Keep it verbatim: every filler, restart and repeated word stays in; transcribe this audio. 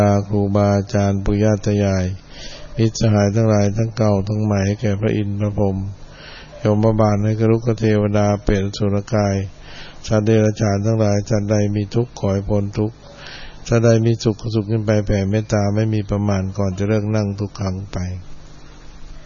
ครูบาอาจารย์ปุญญาตายายมิตรสหายทั้งหลายทั้งเก่าทั้งใหม่ให้แก่พระอินทร์พระพรหมยมบาลให้กรุกเทวดาเปรตอสุรกายสัตว์เดรัจฉานทั้งหลายสัตว์ใดมีทุกข์ขอให้พ้นทุกข์สัตว์ใดมีสุขสุขขึ้นไปแผ่เมตตาไม่มีประมาณก่อนจะเลิกนั่งทุกครั้งไป